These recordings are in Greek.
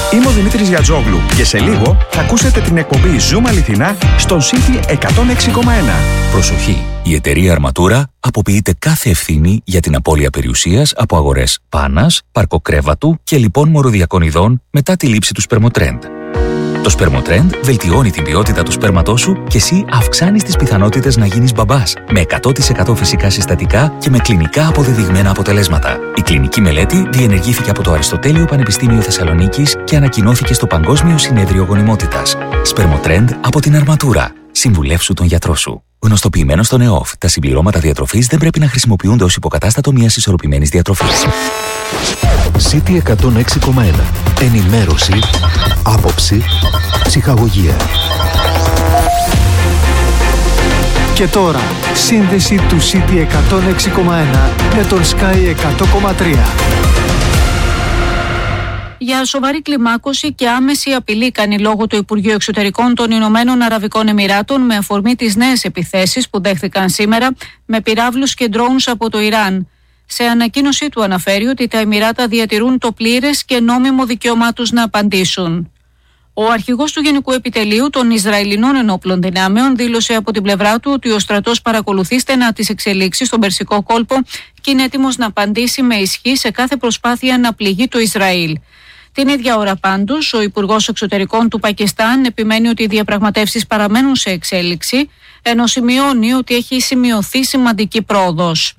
Είμαι ο Δημήτρης Γιατζόγλου και σε λίγο θα ακούσετε την εκπομπή Ζούμε Αληθινά στον City 106,1. Προσοχή! Η εταιρεία Αρματούρα αποποιείται κάθε ευθύνη για την απώλεια περιουσίας από αγορές πάνας, παρκοκρέβατου και λοιπών μοροδιακών ειδών μετά τη λήψη του σπερμοτρέντ. Το σπερμοτρέντ βελτιώνει την ποιότητα του σπέρματός σου και εσύ αυξάνεις τις πιθανότητες να γίνεις μπαμπάς με 100% φυσικά συστατικά και με κλινικά αποδεδειγμένα αποτελέσματα. Η κλινική μελέτη διενεργήθηκε από το Αριστοτέλειο Πανεπιστήμιο Θεσσαλονίκης και ανακοινώθηκε στο Παγκόσμιο Συνέδριο Γονιμότητας. Σπερμοτρέντ από την Αρματούρα. Συμβουλεύσου τον γιατρό σου. Γνωστοποιημένο στον ΕΟΦ, τα συμπληρώματα διατροφής δεν πρέπει να χρησιμοποιούνται ως υποκατάστατο μιας ισορροπημένης διατροφής. City 106,1. Ενημέρωση, άποψη, ψυχαγωγία. Και τώρα, σύνδεση του City 106,1 με τον Sky 100,3. Για σοβαρή κλιμάκωση και άμεση απειλή κάνει λόγο το Υπουργείο Εξωτερικών των Ηνωμένων Αραβικών Εμιράτων με αφορμή τις νέες επιθέσεις που δέχθηκαν σήμερα με πυράβλους και drones από το Ιράν. Σε ανακοίνωσή του αναφέρει ότι τα Εμιράτα διατηρούν το πλήρες και νόμιμο δικαίωμά τους να απαντήσουν. Ο αρχηγός του Γενικού Επιτελείου των Ισραηλινών Ενόπλων Δυνάμεων δήλωσε από την πλευρά του ότι ο στρατός παρακολουθεί στενά τις εξελίξεις στον Περσικό κόλπο και είναι έτοιμος να απαντήσει με ισχύ σε κάθε προσπάθεια να πληγεί το Ισραήλ. Την ίδια ώρα πάντως, ο Υπουργός Εξωτερικών του Πακιστάν επιμένει ότι οι διαπραγματεύσεις παραμένουν σε εξέλιξη, ενώ σημειώνει ότι έχει σημειωθεί σημαντική πρόοδος.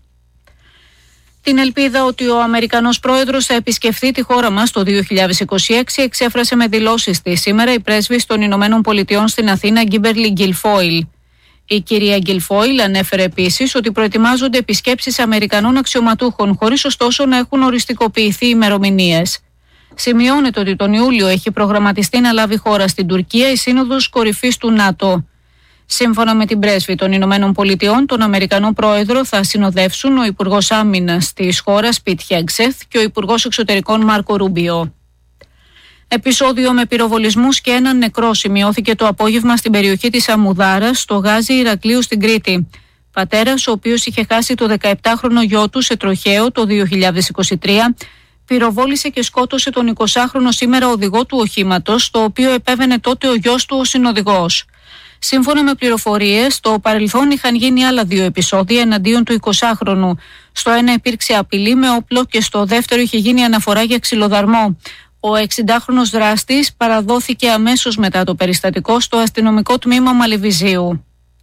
Την ελπίδα ότι ο Αμερικανός πρόεδρος θα επισκεφθεί τη χώρα μας το 2026 εξέφρασε με δηλώσεις της σήμερα η πρέσβης των Ηνωμένων Πολιτειών στην Αθήνα, Γκίμπερλι Γκιλφόιλ. Η κυρία Γκιλφόιλ ανέφερε επίσης ότι προετοιμάζονται επισκέψεις Αμερικανών αξιωματούχων, χωρίς ωστόσο να έχουν οριστικοποιηθεί ημερομηνίες. Σημειώνεται ότι τον Ιούλιο έχει προγραμματιστεί να λάβει χώρα στην Τουρκία η Σύνοδος Κορυφής του ΝΑΤΟ. Σύμφωνα με την πρέσβη των Ηνωμένων Πολιτειών, τον Αμερικανό πρόεδρο θα συνοδεύσουν ο Υπουργός Άμυνας της χώρας Πιτ Χέγκσεθ και ο Υπουργός Εξωτερικών Μάρκο Ρούμπιο. Επεισόδιο με πυροβολισμούς και έναν νεκρό σημειώθηκε το απόγευμα στην περιοχή της Αμουδάρας, στο Γάζι Ηρακλείου στην Κρήτη. Πατέρας, ο οποίος είχε χάσει το 17χρονο γιο του σε τροχαίο το 2023, πυροβόλησε και σκότωσε τον 20χρονο σήμερα οδηγό του οχήματος, το οποίο επέβαινε τότε ο γιος του ο συνοδηγός. Σύμφωνα με πληροφορίες, στο παρελθόν είχαν γίνει άλλα 2 επεισόδια εναντίον του 20χρονου. Στο ένα υπήρξε απειλή με όπλο και στο δεύτερο είχε γίνει αναφορά για ξυλοδαρμό. Ο 60χρονος δράστης παραδόθηκε αμέσως μετά το περιστατικό στο αστυνομικό τμήμα Μαλεβιζίου.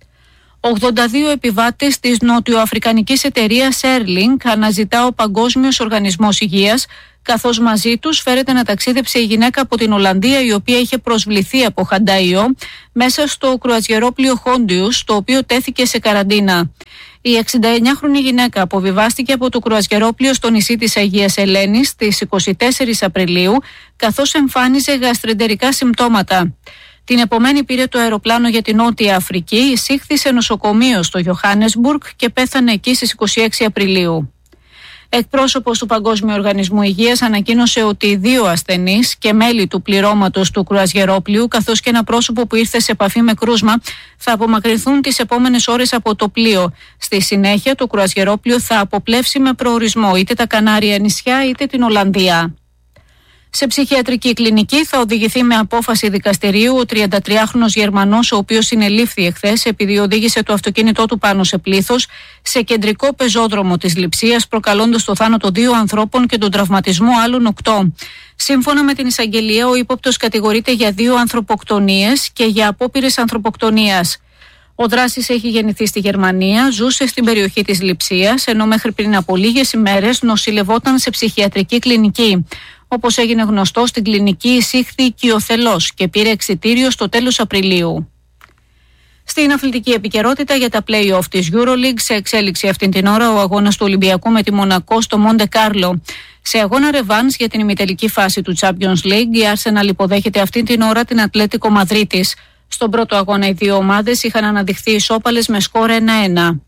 82 επιβάτες της νοτιοαφρικανικής εταιρείας Airlink αναζητά ο Παγκόσμιος Οργανισμός Υγείας, καθώς μαζί τους φέρεται να ταξίδεψε η γυναίκα από την Ολλανδία η οποία είχε προσβληθεί από χανταϊό μέσα στο κρουαζιερόπλοιο Χόντιους, το οποίο τέθηκε σε καραντίνα. Η 69χρονη γυναίκα αποβιβάστηκε από το κρουαζιερόπλοιο στο νησί της Αγίας Ελένης στις 24 Απριλίου, καθώς εμφάνιζε γαστρεντερικά συμπτώματα. Την επομένη πήρε το αεροπλάνο για την Νότια Αφρική, εισήχθη σε νοσοκομείο στο Johannesburg και πέθανε εκεί στις 26 Απριλίου. Εκπρόσωπος του Παγκόσμιου Οργανισμού Υγείας ανακοίνωσε ότι 2 ασθενείς και μέλη του πληρώματος του κρουαζιερόπλοιου, καθώς και ένα πρόσωπο που ήρθε σε επαφή με κρούσμα, θα απομακρυνθούν τις επόμενες ώρες από το πλοίο. Στη συνέχεια, το κρουαζιερόπλοιο θα αποπλεύσει με προορισμό είτε τα Κανάρια νησιά είτε την Ολλανδία. Σε ψυχιατρική κλινική θα οδηγηθεί με απόφαση δικαστηρίου ο 33χρονος Γερμανός, ο οποίος συνελήφθη εχθές επειδή οδήγησε το αυτοκίνητό του πάνω σε πλήθος σε κεντρικό πεζόδρομο της Λειψίας, προκαλώντας το θάνατο 2 ανθρώπων και τον τραυματισμό άλλων 8. Σύμφωνα με την εισαγγελία, ο ύποπτος κατηγορείται για 2 ανθρωποκτονίες και για απόπειρες ανθρωποκτονίας. Ο δράστης έχει γεννηθεί στη Γερμανία, ζούσε στην περιοχή της Λειψίας, ενώ μέχρι πριν από λίγες ημέρες νοσηλευόταν σε ψυχιατρική κλινική. Όπως έγινε γνωστό, στην κλινική εισήχθη οικειοθελώς και πήρε εξιτήριο στο τέλος Απριλίου. Στην αθλητική επικαιρότητα για τα play-off της EuroLeague, σε εξέλιξη αυτήν την ώρα ο αγώνας του Ολυμπιακού με τη Μονακό στο Μοντε Κάρλο. Σε αγώνα ρεβάνς για την ημιτελική φάση του Champions League, η Arsenal υποδέχεται αυτήν την ώρα την Ατλέτικο Μαδρίτης. Στον πρώτο αγώνα οι 2 ομάδες είχαν αναδειχθεί ισόπαλες με σκορ 1-1.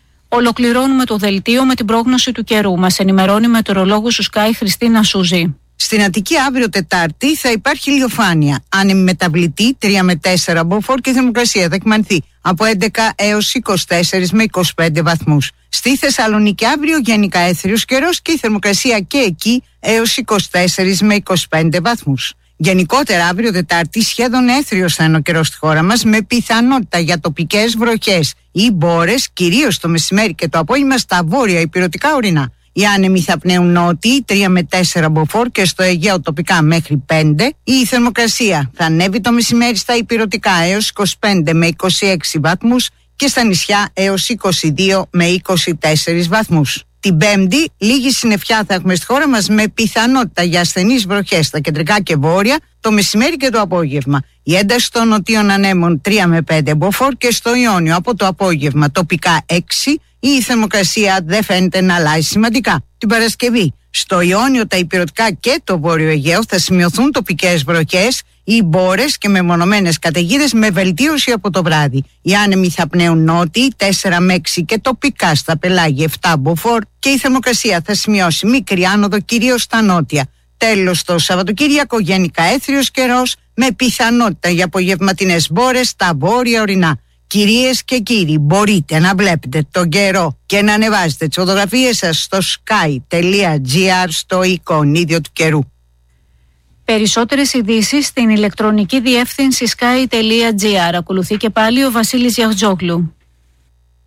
Ολοκληρώνουμε το δελτίο με την πρόγνωση του καιρού. Μας ενημερώνει η μετεωρολόγος του Sky Χριστίνα Σούζη. Στην Αττική αύριο Τετάρτη θα υπάρχει ηλιοφάνεια. Άνεμη μεταβλητή 3 με 4 μποφόρ και η θερμοκρασία θα εκμανθεί από 11 έως 24 με 25 βαθμούς. Στη Θεσσαλονίκη αύριο γενικά έθριος καιρός και η θερμοκρασία και εκεί έως 24 με 25 βαθμούς. Γενικότερα αύριο Τετάρτη σχεδόν έθριος θα είναι ο καιρός στη χώρα μας, με πιθανότητα για τοπικές βροχές ή μπόρες, κυρίως το μεσημέρι και το απόγευμα στα βόρεια ηπειρωτικά ορεινά. Οι άνεμοι θα πνέουν νότιοι 3 με 4 μποφόρ και στο Αιγαίο τοπικά μέχρι 5. Η θερμοκρασία θα ανέβει το μεσημέρι στα ηπειρωτικά έως 25 με 26 βαθμούς και στα νησιά έως 22 με 24 βαθμούς. Την Πέμπτη, λίγη συννεφιά θα έχουμε στη χώρα μας, με πιθανότητα για ασθενείς βροχές στα κεντρικά και βόρεια το μεσημέρι και το απόγευμα. Η ένταση των νοτίων ανέμων 3 με 5 μποφόρ και στο Ιόνιο από το απόγευμα τοπικά 6. Η θερμοκρασία δεν φαίνεται να αλλάζει σημαντικά. Την Παρασκευή, στο Ιόνιο, τα ηπειρωτικά και το Βόρειο Αιγαίο θα σημειωθούν τοπικές βροχές ή μπόρες και μεμονωμένες καταιγίδες με βελτίωση από το βράδυ. Οι άνεμοι θα πνέουν νότιοι 4 με 6 και τοπικά στα πελάγια 7 μποφόρ και η θερμοκρασία θα σημειώσει μικρή άνοδο κυρίως στα νότια. Τέλος, το Σαββατοκύριακο γενικά έθριος καιρός με πιθανότητα για απογευματινές μπόρες στα βόρεια ορεινά. Κυρίες και κύριοι, μπορείτε να βλέπετε τον καιρό και να ανεβάζετε τις φωτογραφίες σας στο sky.gr στο εικονίδιο του καιρού. Περισσότερες ειδήσεις στην ηλεκτρονική διεύθυνση sky.gr. Ακολουθεί και πάλι ο Βασίλης Γιαχτζόγλου.